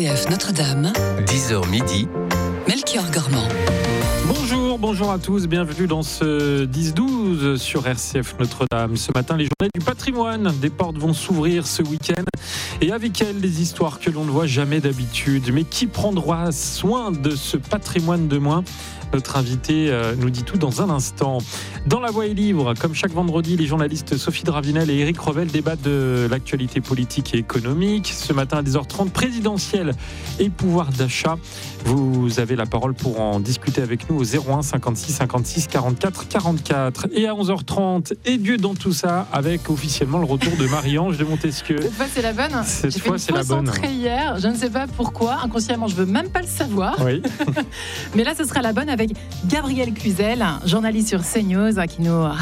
RCF Notre-Dame, 10h midi. Melchior Gormand. Bonjour à tous, bienvenue dans ce 10-12 sur RCF Notre-Dame. Ce matin, les journées du patrimoine, des portes vont s'ouvrir ce week-end et avec elles des histoires que l'on ne voit jamais d'habitude. Mais qui prendra soin de ce patrimoine de moins ? Notre invité nous dit tout dans un instant. Dans La Voix est libre, comme chaque vendredi, les journalistes Sophie Dravinel et Éric Revel débattent de l'actualité politique et économique. Ce matin à 10h30, présidentielle et pouvoir d'achat. Vous avez la parole pour en discuter avec nous au 01 56 56 44 44. Et à 11h30, et Dieu dans tout ça, avec officiellement le retour de Marie-Ange de Montesquieu. Cette fois, c'est la bonne. Cette J'ai fois, fait c'est la bonne. Hier, je ne sais pas pourquoi. Inconsciemment, je ne veux même pas le savoir. Oui. Mais là, ce sera la bonne avec Gabriel Cluzel, journaliste sur CNews, qui nous